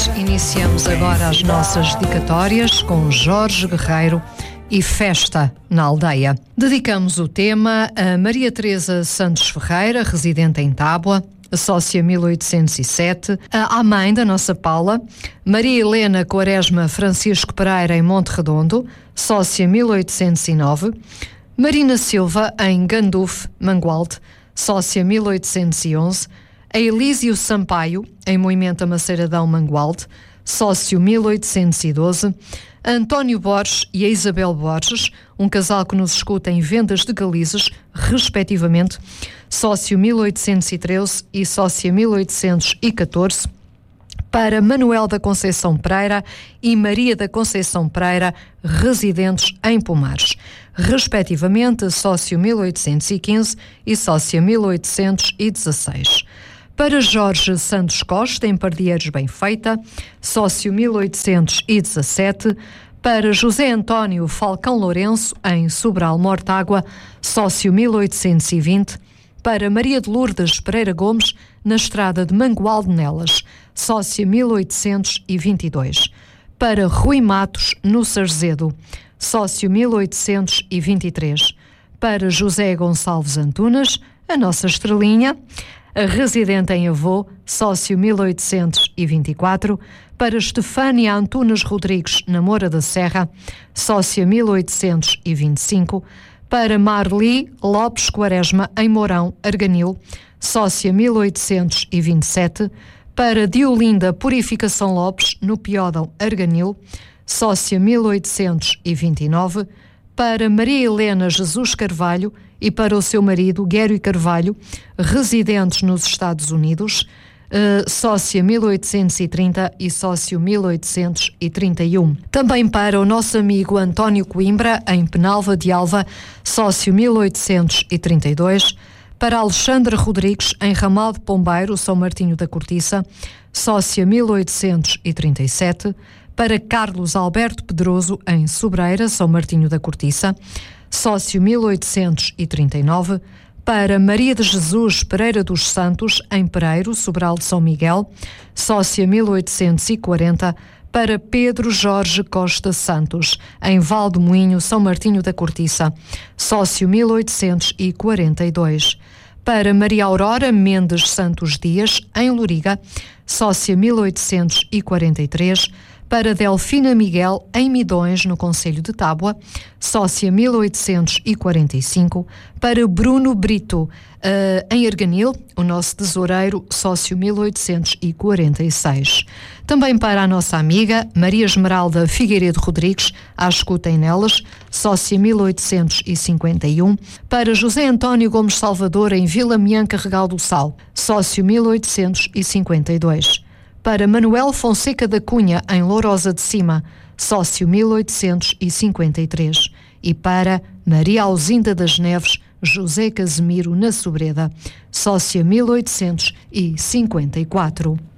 ouvintes, iniciamos agora as nossas dedicatórias com Jorge Guerreiro e Festa na Aldeia. Dedicamos o tema a Maria Teresa Santos Ferreira, residente em Tábua, sócia 1807, à mãe da nossa Paula, Maria Helena Quaresma Francisco Pereira em Monte Redondo, sócia 1809, Marina Silva em Ganduf, Mangualde, sócia 1811, a Elísio Sampaio em Moimenta Maceiradão, Mangualde, sócio 1812, a António Borges e a Isabel Borges, um casal que nos escuta em Vendas de Galizes, respectivamente, sócio 1813 e sócia 1814, para Manuel da Conceição Pereira e Maria da Conceição Pereira, residentes em Pomares, respectivamente, sócio 1815 e sócia 1816. Para Jorge Santos Costa, em Pardieiros Benfeita, sócio 1817, para José António Falcão Lourenço, em Sobral Mortágua, sócio 1820, para Maria de Lourdes Pereira Gomes, na estrada de Mangualde Nelas, sócia 1822, para Rui Matos, no Sarzedo, sócio 1823, para José Gonçalves Antunes, a nossa estrelinha, a residente em Avô, sócio 1824, para Estefânia Antunes Rodrigues, na Moura da Serra, sócia 1825, para Marli Lopes Quaresma, em Mourão, Arganil, sócia 1827, para Diolinda Purificação Lopes, no Piódão, Arganil, sócia 1829, para Maria Helena Jesus Carvalho e para o seu marido Guério Carvalho, residentes nos Estados Unidos, sócia 1830 e sócio 1831. Também para o nosso amigo António Coimbra, em Penalva de Alva, sócio 1832, para Alexandre Rodrigues, em Ramal de Pombeiro, São Martinho da Cortiça, sócia 1837, para Carlos Alberto Pedroso, em Sobreira, São Martinho da Cortiça, sócio 1839, para Maria de Jesus Pereira dos Santos, em Pereiro, Sobral de São Miguel, sócia 1840, para Pedro Jorge Costa Santos, em Valdemoinho, São Martinho da Cortiça, sócio 1842, para Maria Aurora Mendes Santos Dias, em Loriga, sócia 1843, para Delfina Miguel, em Midões, no Concelho de Tábua, sócia 1845, para Bruno Brito, em Arganil, o nosso tesoureiro, sócio 1846. Também para a nossa amiga Maria Esmeralda Figueiredo Rodrigues, à escuta em Nelas, sócia 1851, para José António Gomes Salvador, em Vila Mianca Regal do Sal, sócio 1852. Para Manuel Fonseca da Cunha, em Lourosa de Cima, sócio 1853. E para Maria Alzinda das Neves José Casimiro, na Sobreda, sócia 1854.